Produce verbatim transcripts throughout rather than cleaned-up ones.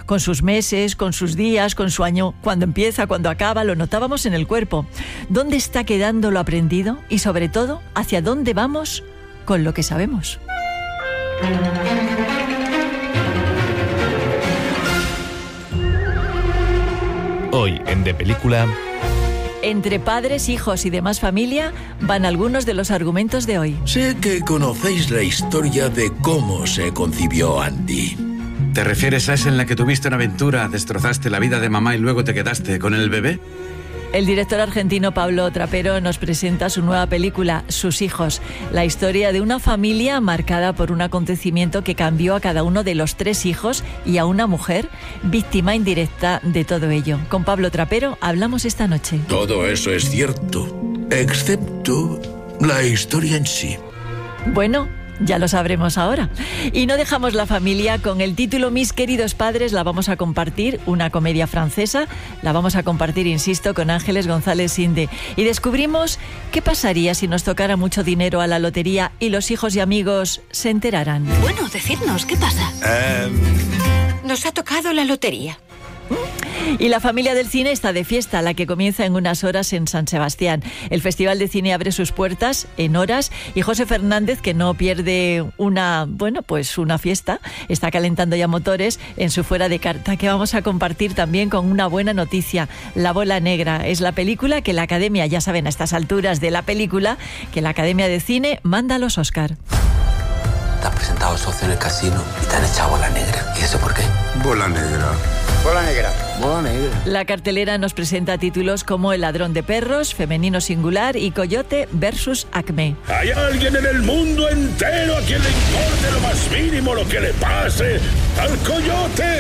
con sus meses, con sus días, con su año, cuando empieza, cuando acaba, lo notábamos en el cuerpo. ¿Dónde está quedando lo aprendido? Y sobre todo, ¿hacia dónde vamos con lo que sabemos? Hoy en De Película... Entre padres, hijos y demás familia van algunos de los argumentos de hoy. Sé que conocéis la historia de cómo se concibió Andy. ¿Te refieres a esa en la que tuviste una aventura, destrozaste la vida de mamá y luego te quedaste con el bebé? El director argentino Pablo Trapero nos presenta su nueva película, Sus hijos, la historia de una familia marcada por un acontecimiento que cambió a cada uno de los tres hijos y a una mujer, víctima indirecta de todo ello. Con Pablo Trapero hablamos esta noche. Todo eso es cierto, excepto la historia en sí. Bueno, ya lo sabremos ahora. Y no dejamos la familia con el título Mis queridos padres. La vamos a compartir, una comedia francesa. La vamos a compartir, insisto, con Ángeles González Sinde. Y descubrimos qué pasaría si nos tocara mucho dinero a la lotería y los hijos y amigos se enteraran. Bueno, decidnos, ¿qué pasa? Um... Nos ha tocado la lotería. Y la familia del cine está de fiesta, la que comienza en unas horas en San Sebastián. El Festival de Cine abre sus puertas en horas y José Fernández, que no pierde una, bueno, pues una fiesta, está calentando ya motores en su Fuera de Carta, que vamos a compartir también con una buena noticia. La Bola Negra es la película que la Academia, ya saben a estas alturas de la película, que la Academia de Cine manda a los Oscar. Te has presentado socio en el casino y te han echado bola negra. ¿Y eso por qué? Bola negra. Bola negra. Bola negra. La cartelera nos presenta títulos como El ladrón de perros, Femenino singular y Coyote versus Acme. ¿Hay alguien en el mundo entero a quien le importe lo más mínimo lo que le pase al coyote?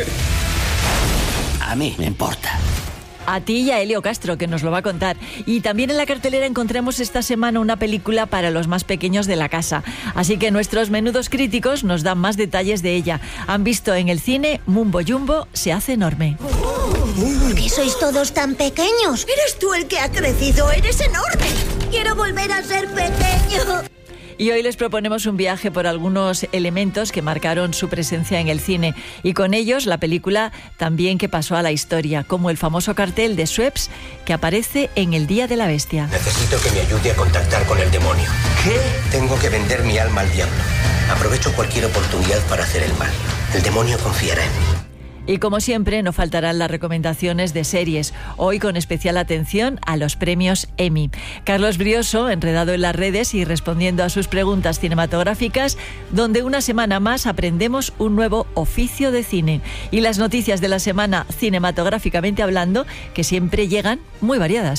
A mí me importa. A ti y a Elio Castro, que nos lo va a contar. Y también en la cartelera encontramos esta semana una película para los más pequeños de la casa. Así que nuestros menudos críticos nos dan más detalles de ella. Han visto en el cine Mumbo Jumbo se hace enorme. ¿Por qué sois todos tan pequeños? Eres tú el que ha crecido, eres enorme. Quiero volver a ser pequeño. Y hoy les proponemos un viaje por algunos elementos que marcaron su presencia en el cine y con ellos la película también que pasó a la historia, como el famoso cartel de Schweppes que aparece en El Día de la Bestia. Necesito que me ayude a contactar con el demonio. ¿Qué? Tengo que vender mi alma al diablo. Aprovecho cualquier oportunidad para hacer el mal. El demonio confiará en mí. Y como siempre, no faltarán las recomendaciones de series, hoy con especial atención a los premios Emmy. Carlos Brioso, enredado en las redes y respondiendo a sus preguntas cinematográficas, donde una semana más aprendemos un nuevo oficio de cine. Y las noticias de la semana cinematográficamente hablando, que siempre llegan muy variadas.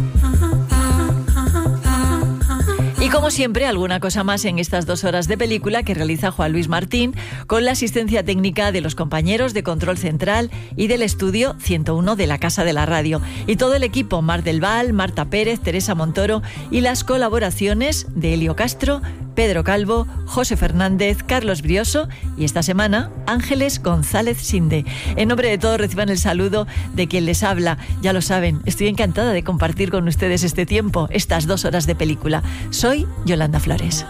Y como siempre, alguna cosa más en estas dos horas de película que realiza Juan Luis Martín, con la asistencia técnica de los compañeros de Control Central y del estudio ciento uno de la Casa de la Radio. Y todo el equipo, Mar del Val, Marta Pérez, Teresa Montoro y las colaboraciones de Elio Castro, Pedro Calvo, José Fernández, Carlos Brioso y esta semana Ángeles González Sinde. En nombre de todos reciban el saludo de quien les habla. Ya lo saben, estoy encantada de compartir con ustedes este tiempo, estas dos horas de película. Soy Yolanda Flores.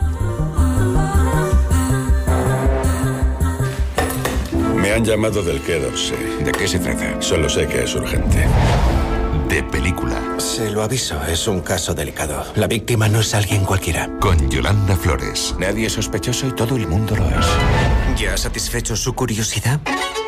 Me han llamado del Quai d'Orsay. ¿De qué se trata? Solo sé que es urgente. De Película. Se lo aviso, es un caso delicado. La víctima no es alguien cualquiera. Con Yolanda Flores. Nadie es sospechoso y todo el mundo lo es. ¿Ya ha satisfecho su curiosidad?